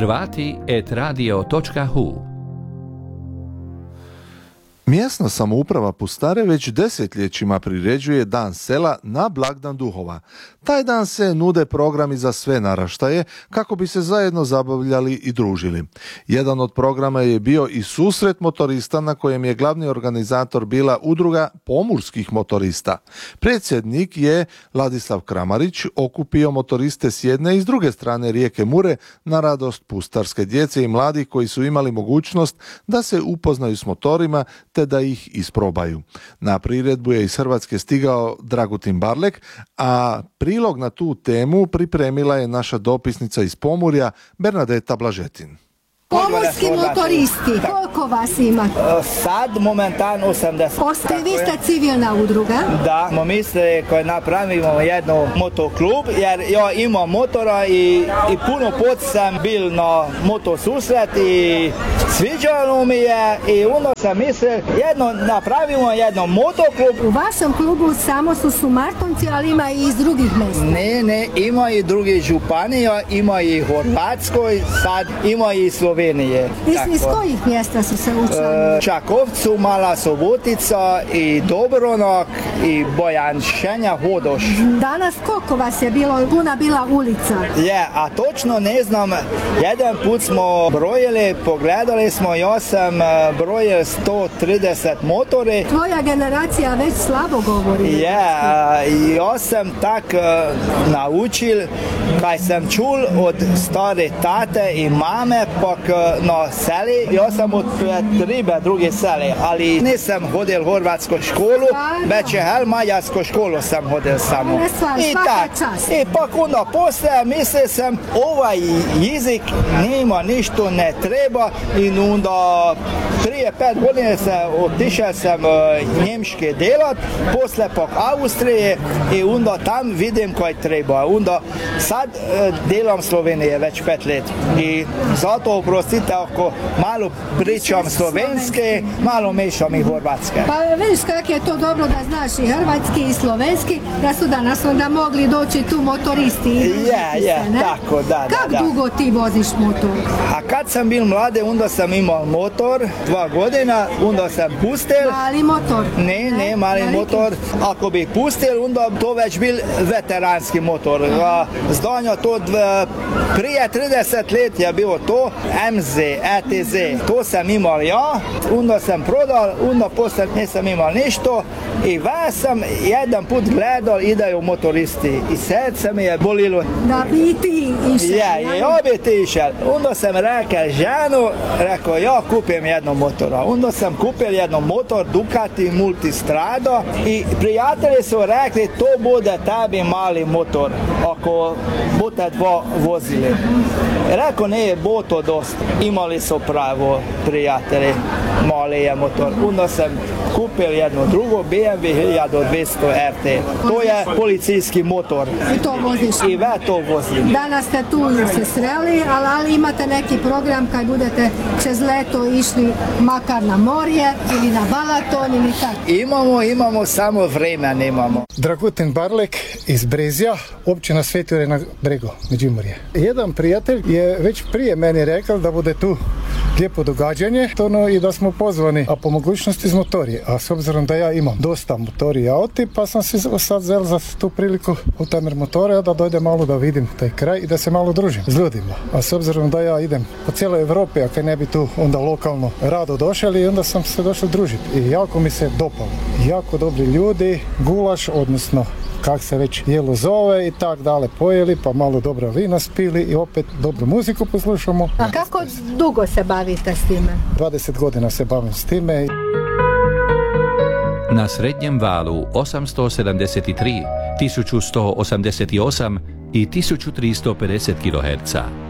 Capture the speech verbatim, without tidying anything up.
Hrvati et radio točka hu. Mjesna samouprava Pustare već desetljećima priređuje Dan sela na blagdan duhova. Taj dan se nude programi za sve naraštaje kako bi se zajedno zabavljali i družili. Jedan od programa je bio i susret motorista na kojem je glavni organizator bila udruga pomorskih motorista. Predsjednik je Ladislav Kramarić okupio motoriste s jedne i s druge strane rijeke Mure na radost pustarske djece i mladih koji su imali mogućnost da se upoznaju s motorima te da ih isprobaju. Na priredbu je iz Hrvatske stigao Dragutin Barlek, a prilog na tu temu pripremila je naša dopisnica iz Pomurja Bernadeta Blažetin. Pomorski motoristi, koliko vas ima? Sad momentan osamdeset. Postoji, vi ste civilna udruga? Da, mo misle koji napravimo jednu motoklub, jer ja imam motora i, i puno put sam bil na motosusret i sviđalo mi je i onda sam mislio jedno, napravimo jedno motoklub. U vašem klubu samo su Sumartonci, ali ima i iz drugih mjesta? Ne, ne, ima i drugih županija, ima i Horvatskoj, sad ima i Slovenije. Iz, iz kojih mjesta su se učlani? Čakovcu, Mala Sobotica i Dobronak i Bojanšenja, Hodoš. Danas koliko vas je bilo, puna bila ulica? Je, a točno ne znam, jedan put smo brojili, pogledali smo, ja sam brojil sto trideset motore. Tvoja generacija već slabo govori. Je, ja sam tak naučil, kaj sam čul od stare tate i mame, pak na seli, ja sam od Ribe druge seli, ali nisam hodil horvatsku školu, već je hel mađarsku školu sam hodil samo. I tak, i pak onda poslije mislio sam, ovaj jezik nema ništa ne treba i onda prije pet godine sam otišao sam njemške delat, poslije pak Austrije i onda tam vidim kaj treba. Onda sad delam Slovenije već pet let i zato oprostite ako malo pričam slovenske, malo mešam i horvatske. Pa vidiš kako je to dobro da znaš i hrvatski i slovenski, da su danas onda mogli doći tu motoristi. Je, je, ne? tako, da, Kak da, da. dugo ti voziš motor? A kad sam bil mlade, onda sam imao motor, dva godina, onda sam pustil. Mali motor? Ne, ne, mali Veliki? motor. Ako bi pustil, onda to već bil veteranski motor. Zdanja to dve, prije trideset let je bilo to M Z, E T Z. To sam imao ja, onda sam prodal, onda posle nisam imao ništa i vas sam jedan put gledal idaju motoristi i srce mi je bolilo. Da bi ti išel. Ja, ja bi ti išel. Onda sam rekao ženu, rekao ja kupim jedno motora. Onda sam kupil jedno motor Ducati Multistrada i prijatelji su rekli to bude tebi mali motor ako bude dva vozili. Rekao ne, bo to dosta. Imali su pravo prijatelji, mali je motor. Onda sam kupil jedno drugo B M W hiljadu dvjesto R T. To je policijski motor. I to voziš? I ve to vozim. Danas ste tu se sreli, ali, ali imate neki program kad budete čez leto išli makar na morje ili na Balaton ili tako? Imamo, imamo, samo vremena nemamo. Dragutin Barlek iz Brezja, općina Sveti Juraj na Bregu, Međimurje. Jedan prijatelj je već prije meni rekao da bude tu lijepo događanje to no, i da smo pozvani, a po mogućnosti s motori. A s obzirom da ja imam dosta motori i auti, pa sam si sad zel za tu priliku u tamer motore da dojdem malo da vidim taj kraj i da se malo družim s ljudima. A s obzirom da ja idem po cijeloj Europi, a kaj ne bi tu onda lokalno rado došli, onda sam se došao družiti. I jako mi se dopalo. Jako dobri ljudi, gulaš, odnosno kak se već jelo zove i tak dale pojeli, pa malo dobro vina spili i opet dobru muziku poslušamo. A kako dugo se bavite s time? dvadeset godina se bavim s time. Na srednjem valu osamsto sedamdeset tri, tisuću sto osamdeset osam i tisuću tristo pedeset kiloherca.